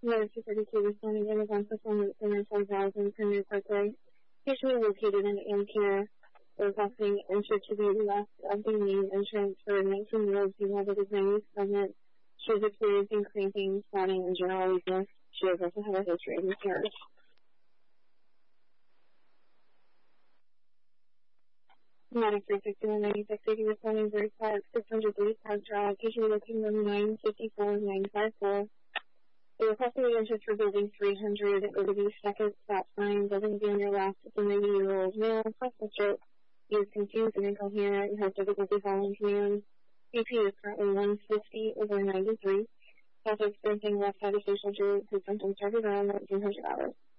Letter 232 responding Amazon Fulfillment Center 10,000 Premier Parkway. Patient located in Amcare. Requesting insured to be left of the main insurance for 19-year-old female that is 9 weeks pregnant. She is experiencing cramping, spotting, and general weakness. She has also had a history of miscarriage. Medic 3619680 responding Bird Park 603 Park Drive. Patient located on 954-954. The requesting interest for building 300 over the second stop sign. Building be on your left. It's a 90-year-old male. Possible stroke. He is confused and incoherent and has difficulty following commands. BP is currently 150/93. Also experiencing left side of facial droop. His symptoms started around 1900 hours.